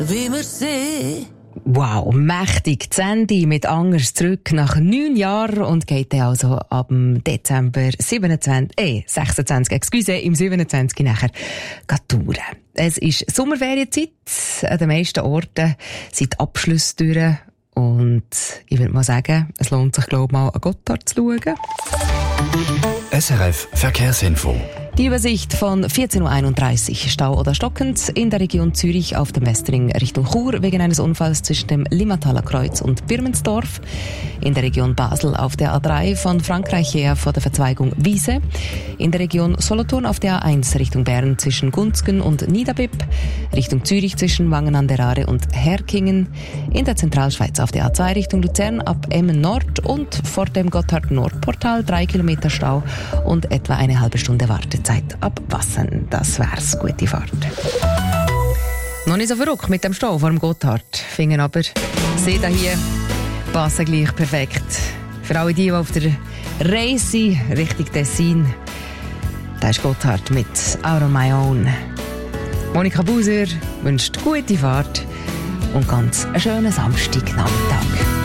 wie wir sind. Wow, mächtig. Die Sandy mit Angers zurück nach 9 Jahren und geht dann also ab dem Dezember 26, im 27 nachher touren. Es ist Sommerferienzeit. An den meisten Orten sind die Abschlüsse durch. Und ich würde mal sagen, es lohnt sich, glaube ich, mal an Gotthard zu schauen. SRF Verkehrsinfo. Die Übersicht von 14.31 Uhr. Stau oder stockend in der Region Zürich auf dem Westring Richtung Chur wegen eines Unfalls zwischen dem Limmataler Kreuz und Birmensdorf. In der Region Basel auf der A3 von Frankreich her vor der Verzweigung Wiese. In der Region Solothurn auf der A1 Richtung Bern zwischen Gunzgen und Niederbipp. Richtung Zürich zwischen Wangen an der Aare und Herkingen. In der Zentralschweiz auf der A2 Richtung Luzern ab Emmen Nord und vor dem Gotthard-Nord-Portal 3 Kilometer Stau und etwa eine halbe Stunde Wartezeit ab Wassen. Das wär's. Gute Fahrt. Noch nicht so verrückt mit dem Stau vor dem Gotthard. Fingen aber Sie da hier passen gleich perfekt. Für alle die auf der Reise Richtung Tessin. Da ist Gotthard mit Out on My Own. Monika Buser wünscht gute Fahrt und ganz einen schönen Samstagnachmittag.